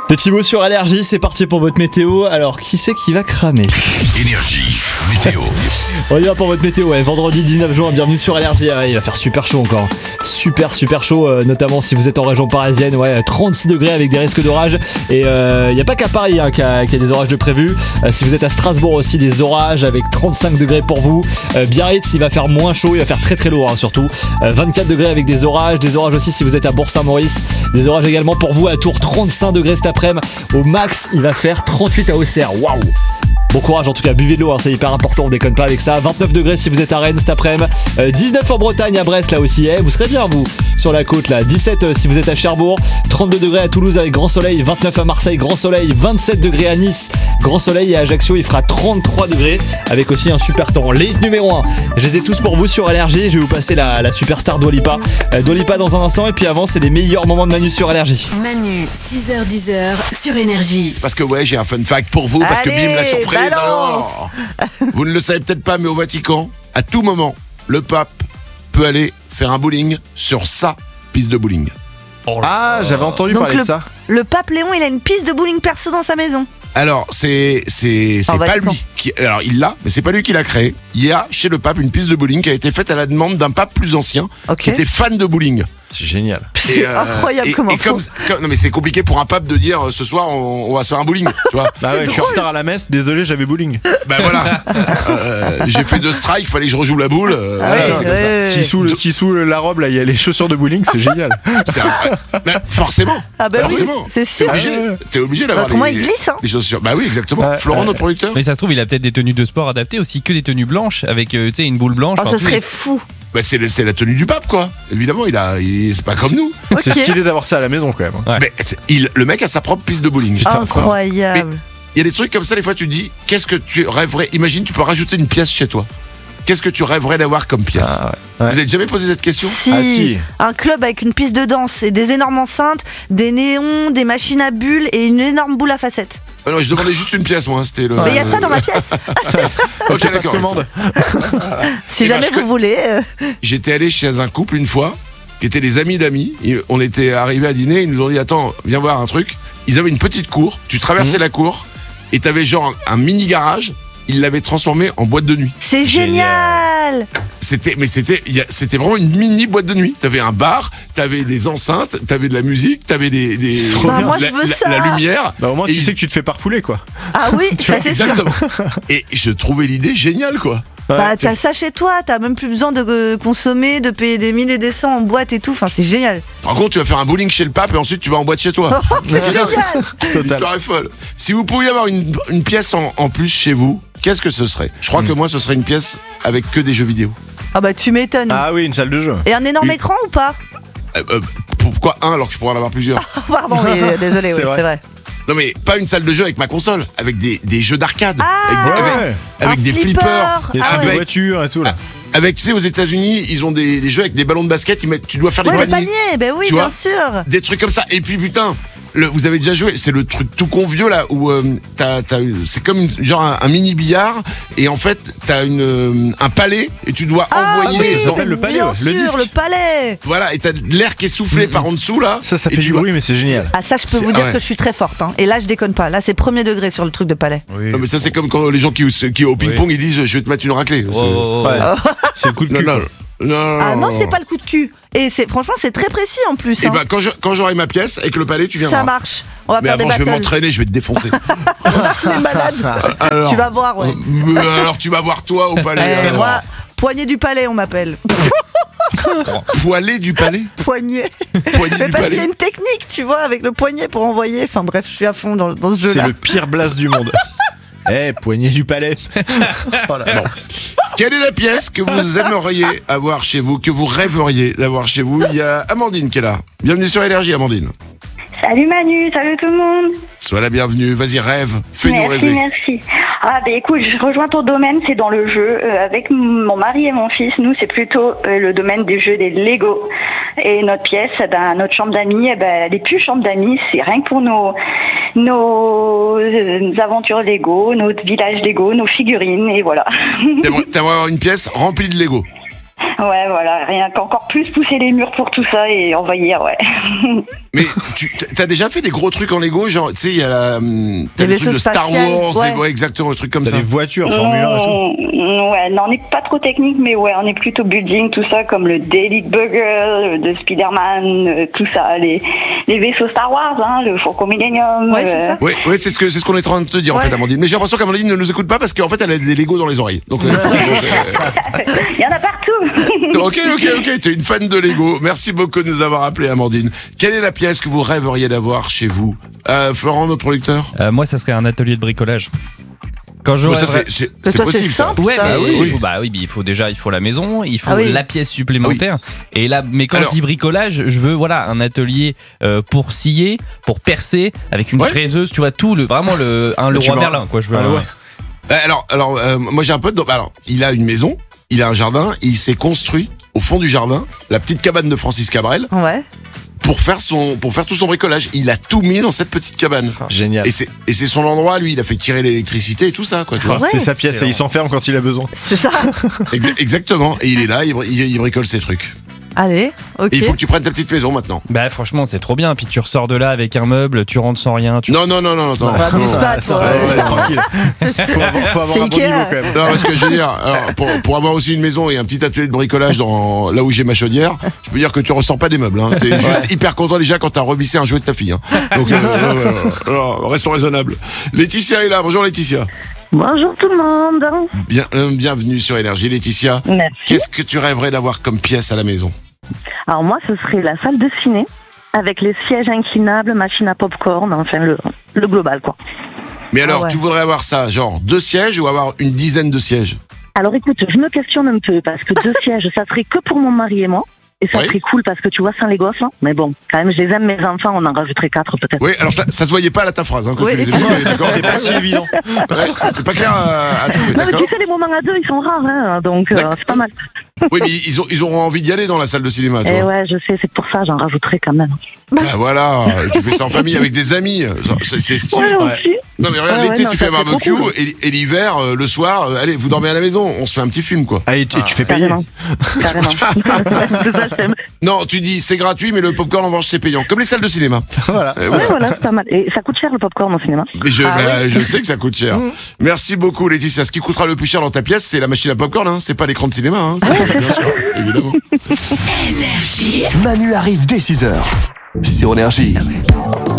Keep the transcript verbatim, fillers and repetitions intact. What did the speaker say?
C'est Thibaut sur Allergie, c'est parti pour votre météo. Alors, qui c'est qui va cramer? Énergie, météo. On y va pour votre météo, ouais. Vendredi dix-neuf juin, bienvenue sur Allergie. Ouais, il va faire super chaud encore. Super, super chaud, euh, notamment si vous êtes en région parisienne. Ouais, trente-six degrés avec des risques d'orage. Et il euh, n'y a pas qu'à Paris hein, qui a, qui a des orages de prévus. Euh, si vous êtes à Strasbourg aussi, des orages avec trente-cinq degrés pour vous. Euh, Biarritz, il va faire moins chaud, il va faire très très lourd hein, surtout. Euh, vingt-quatre degrés avec des orages. Des orages aussi si vous êtes à Bourg-Saint-Maurice. Des orages également pour vous à Tours, trente-cinq degrés cet après-midi. Au max, il va faire trente-huit à Auxerre. Waouh! Bon courage en tout cas, buvez de l'eau, hein, c'est hyper important, on déconne pas avec ça. vingt-neuf degrés si vous êtes à Rennes cet après-midi, euh, dix-neuf en Bretagne, à Brest là aussi, eh, vous serez bien vous sur la côte là. dix-sept euh, si vous êtes à Cherbourg, trente-deux degrés à Toulouse avec grand soleil, vingt-neuf à Marseille, grand soleil, vingt-sept degrés à Nice, grand soleil, et à Ajaccio il fera trente-trois degrés avec aussi un super temps. Les numéro un, je les ai tous pour vous sur Allergie, je vais vous passer la, la superstar Dua Lipa. Euh, Dua Lipa dans un instant, et puis avant c'est les meilleurs moments de Manu sur Allergie. Manu, six heures dix sur Énergie. Parce que ouais, j'ai un fun fact pour vous, parce Allez, que bim, la surprise balance. alors. Vous ne le savez peut-être pas, mais au Vatican, à tout moment, le pape peut aller faire un bowling sur sa piste de bowling. Ah, j'avais entendu Donc parler le, de ça. le pape Léon, il a une piste de bowling perso dans sa maison. Alors, c'est c'est c'est En pas Vatican. lui qui alors il l'a, mais c'est pas lui qui l'a créé. Il y a chez le pape une piste de bowling qui a été faite à la demande d'un pape plus ancien Ok. qui était fan de bowling. C'est génial. C'est incroyable et, comment et comme, comme- non mais c'est compliqué pour un pape de dire euh, ce soir on, on va se faire un bowling, tu vois. Bah ouais, je suis en retard à la messe, désolé, j'avais bowling. Ben voilà. Euh, j'ai fait deux strikes, fallait que je rejoue la boule. euh, Ah voilà, ouais, c'est comme ça. ouais. Si sous, le, si sous la robe, là, il y a les chaussures de bowling, c'est génial. C'est un- ben, forcément. Ah bah oui, forcément. c'est T'es sûr. obligé, Ah ouais. t'es obligé d'avoir Autrement, des, il glisse, hein. des chaussures. Bah oui, exactement. Ouais, Florent, ouais. notre producteur. Mais ça se trouve, il a peut-être des tenues de sport adaptées aussi, que des tenues blanches avec euh, tu sais, une boule blanche. Oh, Enfin, ce tous les- serait fou. Bah c'est, le- c'est la tenue du pape, quoi. Évidemment, il a, il- c'est pas comme nous. C'est Ok. stylé d'avoir ça à la maison quand même. Ouais. Mais c'est- il, le mec a sa propre piste de bowling. Putain, Incroyable. Il y a des trucs comme ça, des fois, tu te dis, qu'est-ce que tu rêverais. Imagine, tu peux rajouter une pièce chez toi. Qu'est-ce que tu rêverais d'avoir comme pièce? Ah, ouais. Ouais. Vous avez jamais posé cette question? Si, Ah, si. un club avec une piste de danse et des énormes enceintes, des néons, des machines à bulles et une énorme boule à facettes. Ah non, je demandais juste une pièce, moi. C'était le. Mais il y a ça dans ma pièce. Ok, Passe d'accord. commande. Si Eh ben, jamais je vous con- voulez. euh, J'étais allé chez un couple une fois, qui étaient des amis d'amis. Et on était arrivés à dîner, ils nous ont dit attends, viens voir un truc. Ils avaient une petite cour, tu traversais Mhm. la cour, et t'avais genre un, un mini garage. Ils l'avaient transformé en boîte de nuit. C'est génial. C'était, mais c'était, il y a- c'était vraiment une mini boîte de nuit. T'avais un bar, t'avais des enceintes, t'avais de la musique, t'avais des, des Trop Bah, bien. moi, la, je veux la- ça. la lumière. Bah au moins Et tu ils- sais que tu te fais parfouler quoi. Ah oui, ça c'est sûr. Exactement. Et je trouvais l'idée géniale, quoi. Bah Ouais. t'as ça chez toi, t'as même plus besoin de euh, consommer, de payer des mille et des cents en boîte et tout. Enfin c'est génial. Par contre, tu vas faire un bowling chez le pape et ensuite tu vas en boîte chez toi. C'est génial. Total. L'histoire est folle. Si vous pouviez avoir une, une pièce en, en plus chez vous, qu'est-ce que ce serait? Je crois que moi, ce serait une pièce avec que des jeux vidéo. Ah bah tu m'étonnes. Ah oui, une salle de jeu. Et un énorme Oui. écran ou pas? Euh, euh, pourquoi un alors que je pourrais en avoir plusieurs? Pardon, mais euh, désolé, C'est oui, vrai. c'est vrai. Non mais pas une salle de jeu avec ma console, avec des, des jeux d'arcade, Ah avec, Ouais. avec- avec Un des flipper. flippers, Il y a Ah des avec- voitures et tout là. avec tu sais aux États-Unis ils ont des, des jeux avec des ballons de basket, ils mettent, tu dois faire des Ouais, le paniers, panier, ben oui, Tu bien vois sûr. des trucs comme ça. Et puis putain, le, vous avez déjà joué, c'est le truc tout con vieux là où euh, t'as, t'as, c'est comme une- genre un, un mini billard et en fait t'as une euh, un palais et tu dois Ah envoyer oui, dans- mais le palais, bien ouais, le sûr, disque. le palais. voilà, et t'as de l'air qui est soufflé par en dessous là. Ça, ça Et fait tu du dois- bruit mais c'est génial. Ah ça je peux C'est- vous dire ouais. que je suis très forte hein. Et là je déconne pas, là c'est premier degré sur le truc de palais. Oui. Non mais ça c'est comme quand les gens qui, qui au ping-pong ils disent je vais te mettre une raclée. Oh, C'est- oh, oh. Ouais. C'est le coup de Non, cul. non, quoi. non, Ah non c'est pas le coup de cul. Et c'est franchement c'est très précis en plus Et hein. ben quand je- quand j'aurai ma pièce avec le palais tu viendras. Ça marche. On va Mais faire avant des je vais battles. m'entraîner, je vais te défoncer. Les malades. Alors, Tu vas voir ouais. euh, alors tu vas voir toi au palais. Eh, alors. moi, poignée du palais on m'appelle. Poilé du palais. Poignée. Poignée Mais du parce qu'il y a palais. une technique tu vois avec le poignet pour envoyer. Enfin bref je suis à fond dans, dans ce jeu C'est là. le pire blast du monde. Eh, poignée du palais. Bon. Quelle est la pièce que vous aimeriez avoir chez vous, que vous rêveriez d'avoir chez vous? Il y a Amandine qui est là. Bienvenue sur Énergie, Amandine. Salut Manu, salut tout le monde. Sois la bienvenue. Vas-y, rêve. Fais-nous Merci, rêver. merci. Ah bah écoute, je rejoins ton domaine, c'est dans le jeu. Euh, avec m- mon mari et mon fils, nous c'est plutôt euh, le domaine des jeux des Lego. Et notre pièce, eh ben, notre chambre d'amis, eh ben, elle est plus chambre d'amis, c'est rien que pour nos nos euh, aventures Lego, notre village Lego, nos figurines et voilà. T'aimerais t'aimerais avoir une pièce remplie de Lego. Ouais, voilà, rien qu'encore plus pousser les murs pour tout ça et envahir, ouais. Mais tu t'as déjà fait des gros trucs en Lego, genre, tu sais, il y a la, hum, t'as Les des trucs de vaisseaux Star spatials, Wars, ouais. Lego, exactement, des trucs comme T'as ça. des voitures, Formule un et tout. Mm, ouais, non, on n'est pas trop technique, mais ouais, on est plutôt building, tout ça, comme le Daily Bugle de Spider-Man, euh, tout ça, les, les vaisseaux Star Wars, hein, le Faucon Millennium. Ouais, c'est ça. Oui, ouais, c'est ce que c'est ce qu'on est en train de te dire en Ouais. fait, Amandine. Mais j'ai l'impression qu'Amandine ne nous écoute pas parce qu'en fait, elle a des Lego dans les oreilles. Donc, euh, forcément, c'est- Il y en a partout. ok, ok, ok. T'es une fan de Lego. Merci beaucoup de nous avoir appelé, Amandine. Quelle est la pièce que vous rêveriez d'avoir chez vous, euh, Florent, notre producteur? Euh, moi, ça serait un atelier de bricolage. Quand Bon, j'aurais ça, vra- c'est c'est- Mais c'est toi, c'est possible, ça. simple. Ouais, ça. mais oui. il faut, bah oui, mais il faut déjà, il faut la maison, il faut Ah oui. la pièce supplémentaire. Et là, mais quand Alors- je dis bricolage, je veux voilà un atelier euh, pour scier, pour percer, avec une Ouais. fraiseuse, tu vois tout le vraiment le un Tu Leroy vas- Merlin quoi. Je veux. Ah un- ouais. Euh, Alors, alors, euh, moi j'ai un peu de. Alors, il a une maison, il a un jardin, il s'est construit au fond du jardin la petite cabane de Francis Cabrel Ouais. pour faire son, pour faire tout son bricolage. Il a tout mis dans cette petite cabane. Génial. Et c'est, et c'est son endroit, lui. Il a fait tirer l'électricité et tout ça, quoi, tu vois. Ouais. C'est sa pièce et il s'enferme quand il a besoin. C'est ça. Exa- exactement. Et il est là, il, bri- il- il bricole ses trucs. Allez, ok. Et il faut que tu prennes ta petite maison maintenant. Bah franchement, c'est trop bien. Puis tu ressors de là avec un meuble, tu rentres sans rien. Tu... Non, non, non, non, non. non. Bah, abuse pas, Attends, toi. ouais, ouais, tranquille. Faut avoir, faut avoir C'est un bon Ikea. niveau quand même. Non, parce que je veux dire, alors, pour, pour avoir aussi une maison et un petit atelier de bricolage dans, là où j'ai ma chaudière, je peux dire que tu ressors pas des meubles. Hein. T'es juste hyper content déjà quand t'as revissé un jouet de ta fille. Hein. Donc, euh, euh, euh, alors, restons raisonnables. Laetitia est là. Bonjour Laetitia. Bonjour tout le monde. Bien, euh, bienvenue sur Énergie. Laetitia, Merci. qu'est-ce que tu rêverais d'avoir comme pièce à la maison? Alors moi, ce serait la salle de ciné avec les sièges inclinables, machine à popcorn, enfin le, le global quoi. Mais alors, Ah ouais. tu voudrais avoir ça, genre deux sièges ou avoir une dizaine de sièges? Alors écoute, je me questionne un peu parce que deux sièges, ça serait que pour mon mari et moi. Et ça Oui. serait cool parce que tu vois, sans les gosses, hein. Mais bon, quand même, je les aime, mes enfants, on en rajouterait quatre peut-être. Oui, alors ça, ça se voyait pas à ta phrase, hein, quand Oui. tu les évoquais, d'accord? C'est pas si évident. Ouais, c'était pas clair à, à trouver, Non, mais d'accord? tu sais, les moments à deux, ils sont rares, hein, donc euh, D'accord. c'est pas mal. Oui, mais ils, ont, ils auront envie d'y aller dans la salle de cinéma, tu Et vois. ouais, je sais, c'est pour ça, j'en rajouterais quand même. Bah voilà, tu fais ça en famille avec des amis, c'est c'est stylé. Ouais, aussi. Non mais regarde, Ouais, l'été ouais, non, tu ça, fais un c'est trop barbecue cool. et, et l'hiver, euh, le soir, euh, allez, vous dormez à la maison, on se fait un petit film quoi. Ah, et tu, et tu fais payer. Carrément. Carrément. C'est ça, je t'aime. Non, tu dis c'est gratuit mais le popcorn en revanche c'est payant, comme les salles de cinéma. Voilà. Euh, Ouais, voilà. voilà, c'est pas mal. Et ça coûte cher le popcorn au cinéma. Mais je, Ah bah, je sais que ça coûte cher. Mmh. Merci beaucoup Laetitia. Ce qui coûtera le plus cher dans ta pièce, c'est la machine à popcorn, hein. C'est pas l'écran de cinéma, hein. Ah Ça, bien sûr, évidemment. Énergie. Manu arrive dès six heures sur Énergie.